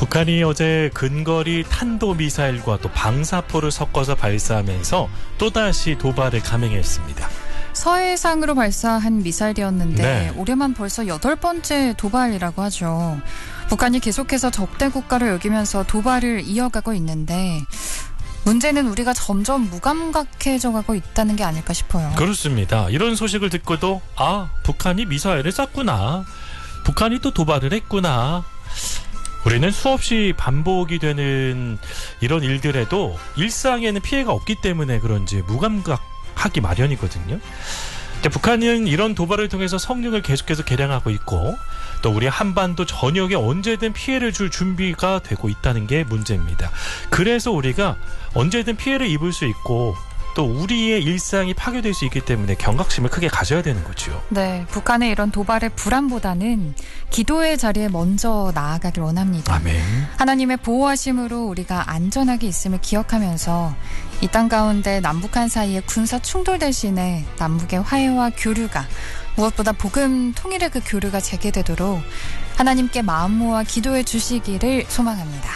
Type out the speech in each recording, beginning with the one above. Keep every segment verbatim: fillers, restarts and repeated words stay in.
북한이 어제 근거리 탄도미사일과 또 방사포를 섞어서 발사하면서 또다시 도발을 감행했습니다. 서해상으로 발사한 미사일이었는데 네. 올해만 벌써 여덟 번째 도발이라고 하죠. 북한이 계속해서 적대 국가를 여기면서 도발을 이어가고 있는데 문제는 우리가 점점 무감각해져 가고 있다는 게 아닐까 싶어요. 그렇습니다. 이런 소식을 듣고도 아, 북한이 미사일을 쐈구나. 북한이 또 도발을 했구나. 우리는 수없이 반복이 되는 이런 일들에도 일상에는 피해가 없기 때문에 그런지 무감각하기 마련이거든요. 북한은 이런 도발을 통해서 성능을 계속해서 개량하고 있고 또 우리 한반도 전역에 언제든 피해를 줄 준비가 되고 있다는 게 문제입니다. 그래서 우리가 언제든 피해를 입을 수 있고 또 우리의 일상이 파괴될 수 있기 때문에 경각심을 크게 가져야 되는 거죠. 네, 북한의 이런 도발의 불안보다는 기도의 자리에 먼저 나아가길 원합니다. 아멘. 하나님의 보호하심으로 우리가 안전하게 있음을 기억하면서 이 땅 가운데 남북한 사이의 군사 충돌 대신에 남북의 화해와 교류가 무엇보다 복음 통일의 그 교류가 재개되도록 하나님께 마음 모아 기도해 주시기를 소망합니다.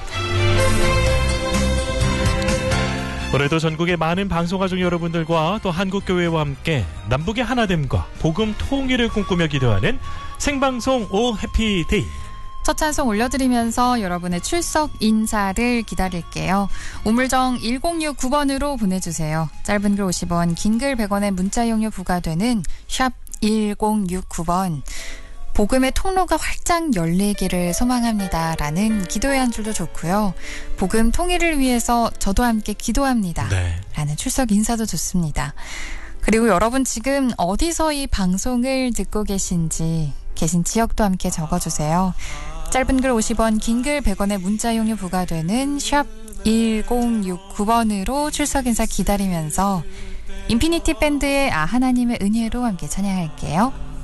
올해도 전국의 많은 방송가족 여러분들과 또 한국교회와 함께 남북의 하나됨과 복음 통일을 꿈꾸며 기도하는 생방송 오 해피데이. 첫 찬송 올려드리면서 여러분의 출석 인사를 기다릴게요. 우물정 일공육구 번으로 보내주세요. 짧은 글 오십 원, 긴 글 백 원의 문자 이용료 부과되는 샵 일공육구 번. 복음의 통로가 활짝 열리기를 소망합니다. 라는 기도의 한 줄도 좋고요. 복음 통일을 위해서 저도 함께 기도합니다. 네. 라는 출석 인사도 좋습니다. 그리고 여러분 지금 어디서 이 방송을 듣고 계신지 계신 지역도 함께 적어주세요. 짧은 글 오십 원, 긴 글 백 원의 문자 이용료 부과되는 샵 일공육구 번으로 출석 인사 기다리면서 인피니티 밴드의 아 하나님의 은혜로 함께 찬양할게요.